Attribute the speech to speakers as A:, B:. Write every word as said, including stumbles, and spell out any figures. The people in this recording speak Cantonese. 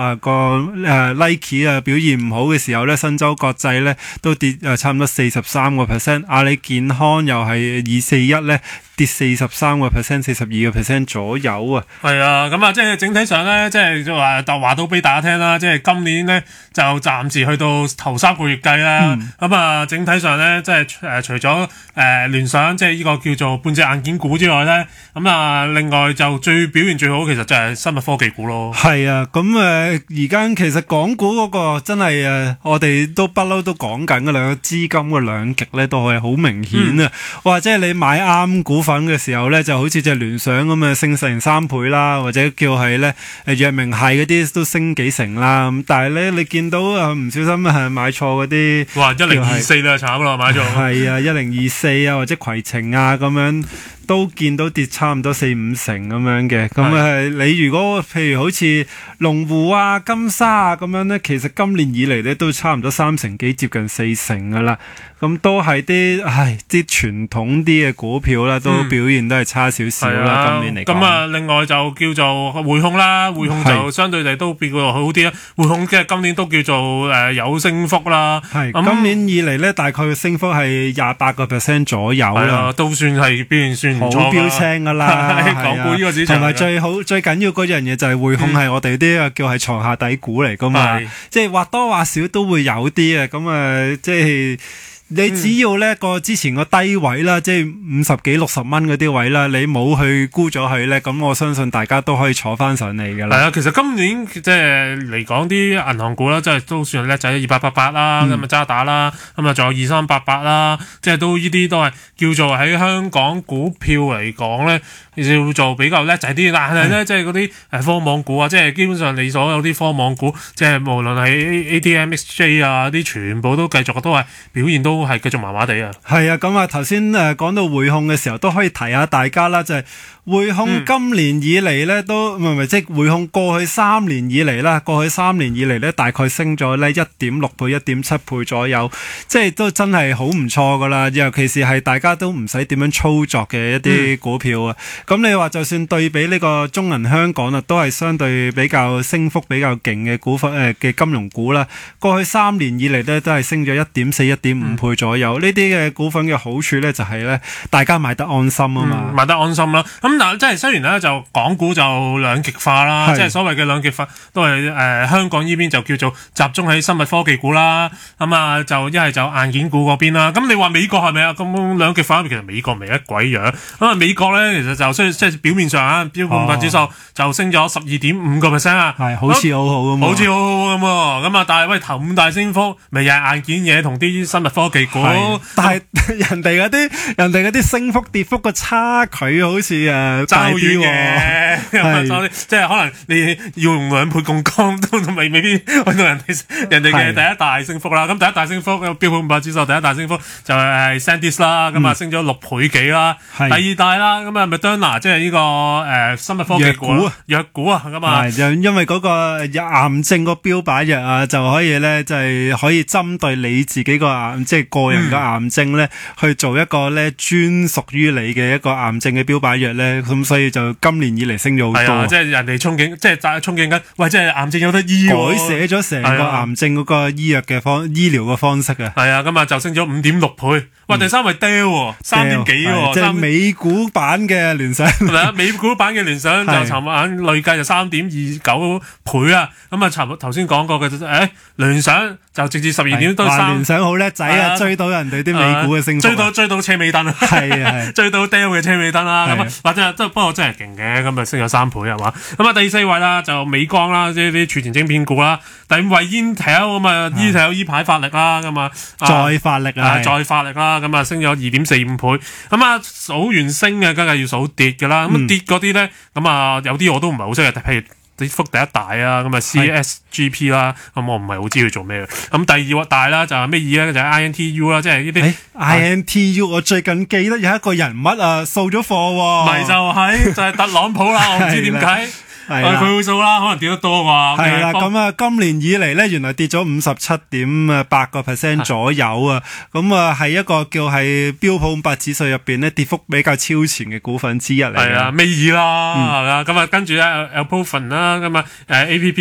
A: 啊個誒 Nike 啊表現唔好嘅時候咧，新洲國際咧都跌誒差唔多四十三個 percent， 阿里健康又係二四一咧跌四十三個 percent， 四十二個 percent 左右啊。
B: 係啊，咁啊，即係整體上咧，即係話就話到俾大家聽啦，即係今年咧就暫時去到頭三個月計啦。咁、嗯、啊，整體上咧，即係誒除咗誒聯想即係呢個叫做半隻硬件股之外咧，咁啊，另外就最表現最好其實就係生物科技股咯。
A: 係啊，咁誒。而家其實港股嗰個真係誒，我哋都不嬲都講緊嘅兩個資金嘅兩極咧，都係好明顯啊！或者係你買啱股份嘅時候咧，就好似隻聯想咁啊，升成三倍啦，或者叫係咧誒藥明係嗰啲都升幾成啦。咁但係咧，你見到啊唔小心係買錯嗰啲，
B: 哇！一零二四你就慘啦，買錯。係
A: 啊，一零二四啊，或者攜程啊咁樣。都見到跌差唔多四五成咁樣嘅，咁誒你如果譬如好似龍湖啊、金沙啊咁樣咧，其實今年以嚟咧都差唔多三成幾，接近四成噶啦。咁都係啲唉啲傳統啲嘅股票啦，都表現都係差少少啦。嗯、今年嚟講，
B: 咁啊，另外就叫做匯控啦，匯控就相對地都比較好啲啦。匯控即係今年都叫做誒、呃、有升幅啦。
A: 係、嗯、今年以嚟咧，大概嘅升幅係廿八個 percent 左右啦，
B: 都算係表現算唔錯，
A: 好標青噶啦。
B: 港股呢個市場，
A: 同埋最好最緊要嗰樣嘢就係匯控係我哋啲叫係床下底股嚟噶嘛，即係或多或少都會有啲啊。咁啊，即係。你只要咧個之前個低位啦，即係五十幾六十蚊嗰啲位啦，你冇去沽咗佢咧，咁我相信大家都可以坐翻上嚟㗎啦。
B: 係啊，其實今年即係嚟講啲銀行股啦，即係都算係叻仔，二八八八啦，咁啊渣打啦，咁啊仲有二三八八啦，即係都呢啲都係叫做喺香港股票嚟講咧，叫做比較叻仔啲。但係咧，即係嗰啲誒科網股啊，即係基本上你所有啲科網股，即係無論係 A D M X J 啊啲，全部都繼續都係表現都係繼續麻麻地啊。
A: 係啊，咁啊頭先誒講到匯控嘅時候，都可以提下大家啦，就係、是、匯控今年以嚟咧、嗯、都唔係唔係即係匯控過去三年以嚟啦，過去三年以嚟咧大概升咗咧一點六倍、一點七倍左右，即係都真係好唔錯噶啦。尤其是係大家都唔使點樣操作嘅一啲股票啊。咁、嗯、你話就算對比呢個中銀香港啊，都係相對比較升幅比較勁嘅股份誒嘅金融股啦。過去三年以嚟咧都係升咗一點四、一點五倍左右。呢啲嘅股份嘅好處咧就係咧，大家買得安心啊嘛、
B: 嗯，買得安心啦。咁但係即係雖然咧就港股就兩極化啦，即係所謂嘅兩極化都係誒、呃、香港呢邊就叫做集中喺生物科技股啦，咁、嗯、啊就一係就硬件股嗰邊啦。咁你話美國係咪啊？咁兩極化其實美國未一鬼樣。咁啊美國咧其實就雖然即係表面上啊標普五百指數就升咗十二點五個 percent 啊，
A: 係好似好好咁，
B: 好似好好咁喎。咁啊但係喂頭五大升幅咪又係硬件嘢同啲生物科技股。
A: 但係人哋嗰啲人哋嗰啲升幅跌幅個差距好似誒大啲嘅，
B: 即係可能你要用兩倍槓桿都未未必去到人哋人哋嘅第一大升幅啦。咁第一大升幅標普五百指數第一大升幅就係 SanDisk 啦，咁、嗯、啊升咗六倍幾啦。第二大啦，咁啊 Moderna 即係呢個誒生物科技股啊，藥股啊，咁啊
A: 就因為嗰個癌症個標靶藥啊，就可以咧就係、是、可以針對你自己個癌即係個人嘅癌症咧。嗯去做一個咧專屬於你嘅一個癌症嘅標靶藥咧，咁所以就今年以嚟升咗好多。
B: 啊、即係人哋憧憬，即係憧憬緊，喂，即係癌症有得醫、哦，
A: 改寫咗成個癌症嗰個醫藥嘅方、啊、醫療嘅方式啊。
B: 係啊，咁啊就升咗五點六倍。哇、嗯，第三位 Dell 三點幾喎，
A: 即係美股版嘅聯想。
B: 係啊，美股版嘅聯想就尋晚累計就三點二九倍啊。咁啊，尋頭先講過嘅誒聯想就直至十二點都三。
A: 聯想好叻仔啊，追到人哋啲美股嘅升幅、啊。
B: 追到追到車尾燈啊，係啊，追到 Dell 嘅車尾燈啦，咁啊，或者即係不過真係勁嘅，咁啊升咗三倍係嘛，咁啊第四位啦就美光啦，即係啲儲存晶片股啦，第五位 Intel 咁啊 Intel 依排發力啦，咁啊
A: 再發力啊，
B: 再發力啦，咁啊升咗二點四五倍，咁啊數完升嘅，梗係要數跌㗎啦，咁、嗯、跌嗰啲咧，咁啊有啲我都唔係好識嘅，譬如。跌幅第一大啊，咁啊 C S G P 啦，咁我唔係好知佢做咩嘅。咁第二大啦就係咩嘢咧？就係 I N T U 啦，即係呢啲
A: I N T U。我最近記得有一個人物啊掃咗貨喎，
B: 咪就係、是、就係、是、特朗普啦，我唔知點解。係佢會數啦，可能跌得多啩。
A: 係啦，咁啊，今年以嚟咧，原來跌咗五十七點八個 percent 左右啊。咁啊，係一個叫係標普五百指數入邊咧跌幅比較超前嘅股份之一嚟。
B: 係啊，尾二啦，係、嗯、啊。咁啊，跟住咧 Alphavon 啦，咁啊，誒 A P P。